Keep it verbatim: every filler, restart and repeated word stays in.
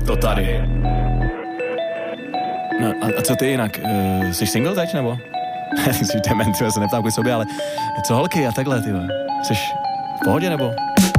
to tady. No a, a co ty jinak? Uh, jsi single teď, nebo? Jsi dement, já se neptám kvůli sobě, ale co holky a takhle, ty vole? Jsi v pohodě, nebo?